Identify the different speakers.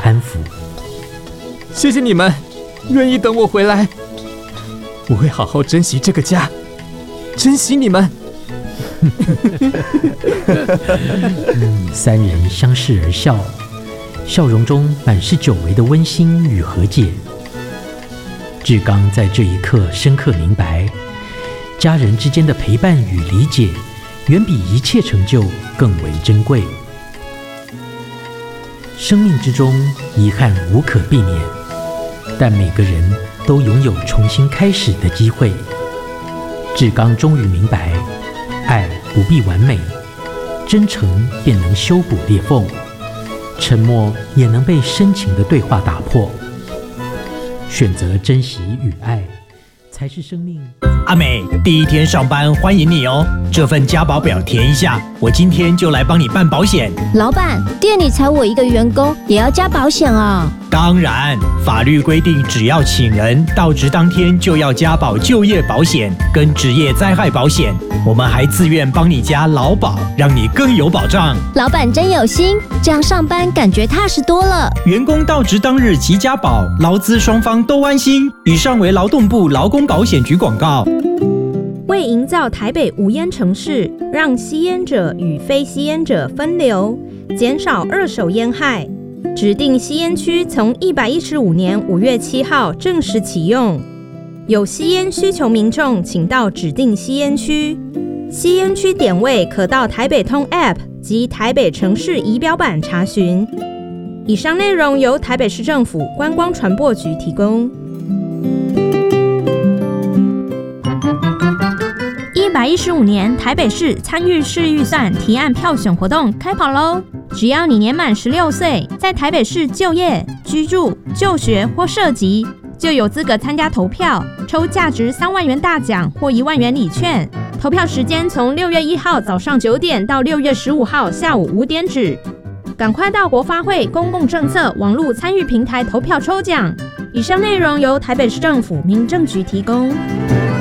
Speaker 1: 安抚。
Speaker 2: 谢谢你们，愿意等我回来，我会好好珍惜这个家，珍惜你们。
Speaker 1: 三人相视而笑，笑容中满是久违的温馨与和解。志刚在这一刻深刻明白，家人之间的陪伴与理解，远比一切成就更为珍贵。生命之中，遗憾无可避免，但每个人都拥有重新开始的机会。志刚终于明白，爱不必完美，真诚便能修补裂缝，沉默也能被深情的对话打破。选择珍惜与爱，才是生命。
Speaker 3: 阿美，第一天上班欢迎你哦！这份家保表填一下，我今天就来帮你办保险。
Speaker 4: 老板，店里才我一个员工，也要加保险啊？
Speaker 3: 当然，法律规定，只要请人到职当天就要加保就业保险跟职业灾害保险。我们还自愿帮你加劳保，让你更有保障。
Speaker 4: 老板真有心，这样上班感觉踏实多了。
Speaker 3: 员工到职当日即加保，劳资双方都安心。以上为劳动部劳工保险局广告。
Speaker 5: 为营造台北无烟城市，让吸烟者与非吸烟者分流，减少二手烟害，指定吸烟区从115年5月7号正式启用。有吸烟需求民众，请到指定吸烟区。吸烟区点位可到台北通 App 及台北城市仪表板查询。以上内容由台北市政府观光传播局提供。115年台北市参与式预算提案票选活动开跑喽！只要你年满16岁，在台北市就业、居住、就学或涉及，就有资格参加投票，抽价值3万元大奖或1万元礼券。投票时间从6月1号早上9点到6月15号下午5点止。赶快到国发会公共政策网络参与平台投票抽奖。以上内容由台北市政府民政局提供。